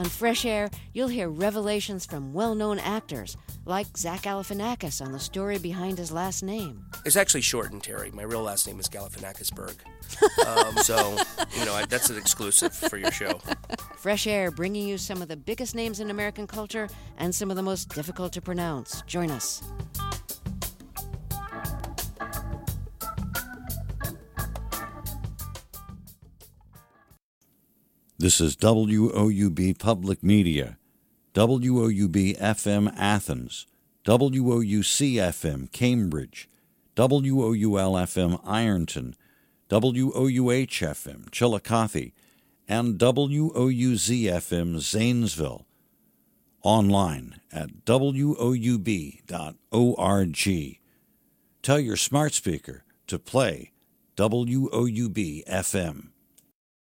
On Fresh Air, you'll hear revelations from well-known actors, like Zach Galifianakis on the story behind his last name. It's actually shortened, Terry. My real last name is Galifianakisberg. That's an exclusive for your show. Fresh Air, bringing you some of the biggest names in American culture and some of the most difficult to pronounce. Join us. This is WOUB Public Media, WOUB FM Athens, WOUC FM Cambridge, WOUL FM Ironton, WOUH FM Chillicothe, and WOUZ FM Zanesville. Online at WOUB.org. Tell your smart speaker to play WOUB FM.